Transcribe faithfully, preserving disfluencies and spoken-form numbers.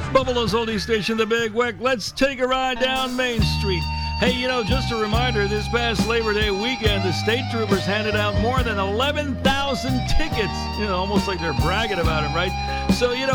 Buffalo's oldie station, The Big Wick. Let's take a ride down Main Street. Hey, you know, just a reminder, this past Labor Day weekend, the state troopers handed out more than eleven thousand tickets. You know, almost like they're bragging about it, right? So, you know,